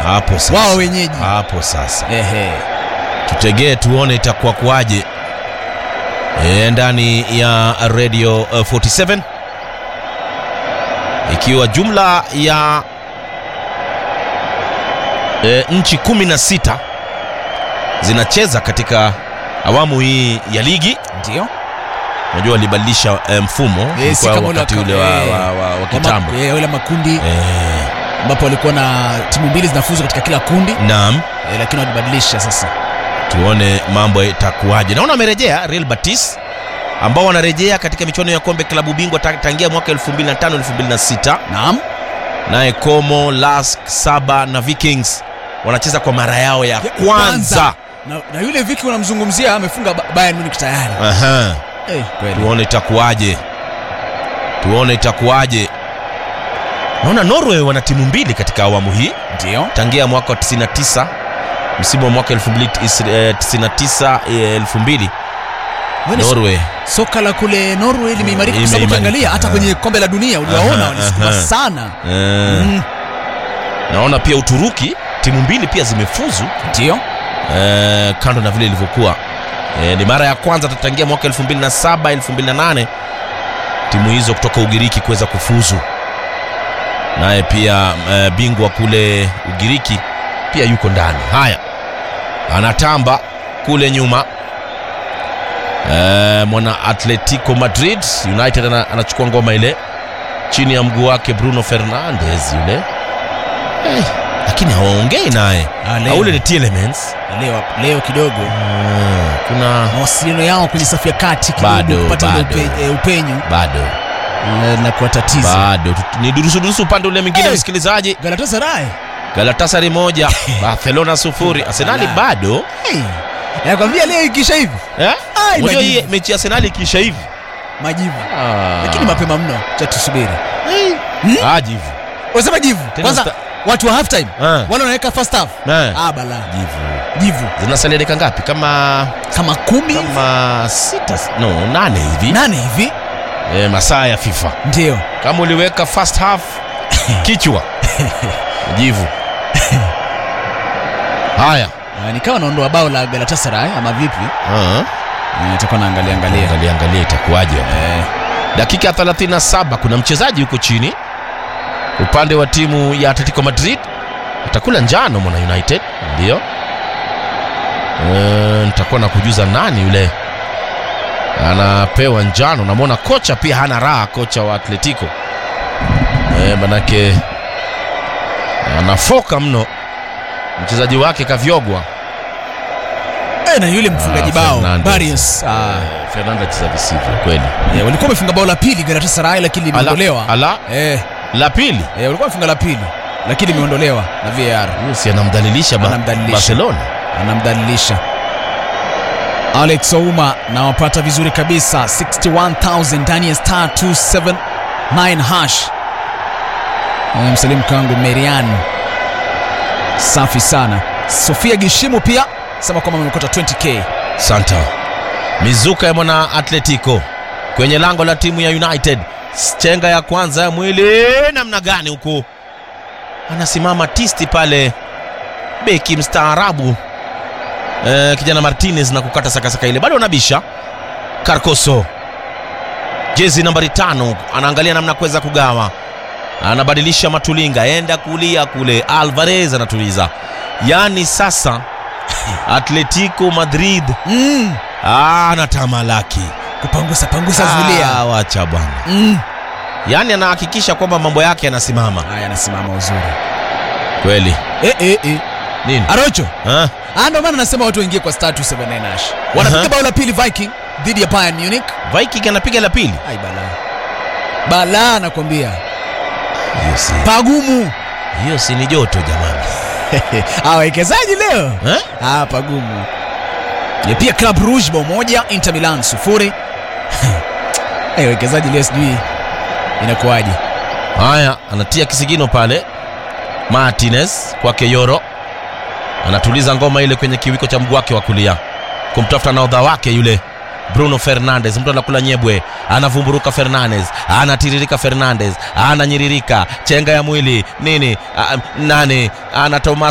Hapo sasa. Wao wenyeji. Hapo sasa. Tutegee tuone itakuwa kuaje. Ndani ya Radio 47 ikiwa jumla ya nchi 16 zinacheza katika awamu hii ya ligi. Ndio. Unajua walibadilisha mfumo kwa wakati ule wa kitambo. Wale makundi ambapo walikuwa na timu mbili zinafuzu katika kila kundi. Naam. Lakini walibadilisha sasa. Tuone mambo itakuaje. Naona wamerejea Real Betis ambao wanarejea katika michuano ya kombe klabu bingwa tangia mwaka 2005 2006. Naam. Naye Como, Lask, Saba na Vikings wanacheza kwa mara yao ya kwanza. Na yule Viking unamzungumzia amefunga Bayern Munich tayari. Kweli. Tuone itakuaje. Naona Norway wana timu mbili katika awamu hii. Ndio. Tangia mwaka 99, msimu wa mwaka 2099 2000. Norway. Soka la kule Norway limeimarika kwa sababu ukiangalia hata kwenye kombe la dunia uliwaona walisukuma sana. Naona pia Uturuki timu mbili pia zimefuzu. Ndio. Kando na vile ilivyokuwa. Ni mara ya kwanza tatangia mwaka 2007 2008 timu hizo kutoka Ugiriki kuweza kufuzu. Naye pia bingwa kule Ugiriki pia yuko ndani. Haya. Anatamba kule nyuma. Mwana Atletico Madrid United anachukua ngoma ile chini ya mguu wake Bruno Fernandes yule. Lakini hawaongei naye. Ule ni Tielemans. Leo kidogo kuna mawasiliano yao kwenye safu ya kati kidogo kupata upenyo. Bado. Na kwa tatizo. Bado. Ni durusu upande ule mwingine msikilizaji. Galatasaray 1, Barcelona 0. Arsenal bado. Nakwambia leo ikisha hivi. Unajua hii mechi ya Arsenal ikisha hivi. Majivu. Lakini mapema mno. Cha tusubiri. Jivu. Unasema jivu. Kwanza watu wa half time wale wanaweka first half. Bala. Jivu. Zinasalia dakika ngapi? Kama 10, kama 6, 8 hivi. 8 hivi. Masaa ya FIFA. Ndio. Kama uliweka first half kichwa. Jivu. Haya. Nikawa naondoa bao la Galatasaray ama vipi? Nitakuwa naangalia itakuaje hapo. Dakika 37 kuna mchezaji yuko chini upande wa timu ya Atletico Madrid atakula njano mwana United. Ndio. Nitakuwa nakujuza nani yule anapewa njano. Namuona kocha pia hana raha, kocha wa Atletico. Manake anafoka mno mchezaji wake kavyogwa. Na yule mfungaji bao Barrios Fernando Chizabisivi kweli. Walikuwa wamefunga bao la pili Galatasaray lakini limeondolewa. La pili. Walikuwa wamefunga la pili lakini limeondolewa na VAR. Si anamdhalilisha Barcelona. Anamdhalilisha. Alex Ouma na wapata vizuri kabisa 61,000 ndani ya star 279 hash. Msalimu kangu Merian. Safi sana. Sofia Gishimu pia sema kwamba amekota 20k. Santa. Mizuka ya mwana Atletico kwenye lango la timu ya United. Chenga ya kwanza ya mwili namna gani huko? Anasimama tisti pale beki mstaarabu kijana Martinez na kukata sakasaka ile. Bado anabisha Carcoso. Jezi nambari 5 anaangalia namna kuweza kugawa. Anabadilisha Matulinga, enda kulia kule. Alvarez anatuliza. Yani sasa Atletico Madrid anatamalaki kupangusa zulia. Wacha bwana. Yani anahakikisha kwamba mambo yake yanasimama. Yanasimama uzuri. Kweli. Nini? Arocho. Ndio maana nasema watu waingie kwa star 279 hash. Wanapiga bao la pili Viking dhidi ya Bayern Munich. Viking anapiga la pili. Bala nakwambia. Hiyo si. Pagumu. Hiyo si ni joto jamani. Wawekezaji leo. Pagumu. Pia Club Rouge bao 1, Inter Milan 0. Wawekezaji leo sijui inakuaje. Haya, anatia kisigino pale Martinez kwake Yoro. Anatuliza ngoma ile kwenye kiwiko cha mguu wake wa kulia kumtafuta nahodha wake yule Bruno Fernandes. Mtu anakula nyebwe, anavumburuka Fernandes, anatiririka Fernandes, ananyiririka, chenga ya mwili nini, nani ana Thomas